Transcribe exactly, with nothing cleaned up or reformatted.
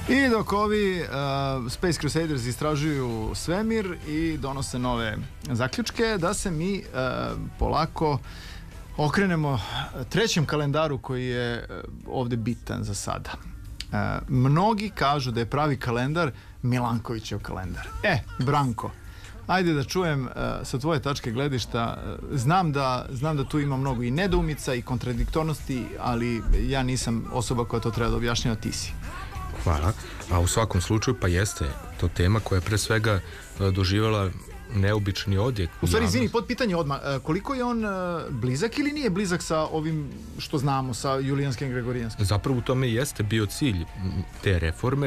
I dok ovi uh, Space Crusaders istražuju svemir i donose nove zaključke, da se mi uh, polako okrenemo trećem kalendaru koji je ovde bitan za sada. Uh, mnogi kažu da je pravi kalendar Milankovićev kalendar. E, Branko, ajde da čujem uh, sa tvoje tačke gledišta. Znam da, znam da tu ima mnogo i nedoumica i kontradiktornosti, ali ja nisam osoba koja to treba da objašnjava, ti si. Hvala. A u svakom slučaju pa jeste to tema koja je pre svega doživjela neobični odjek. U stvari, izvini, pod pitanje odmah, koliko je on blizak ili nije blizak sa ovim što znamo, sa julijanskim i gregorijanskim? Zapravo u tome jeste bio cilj te reforme,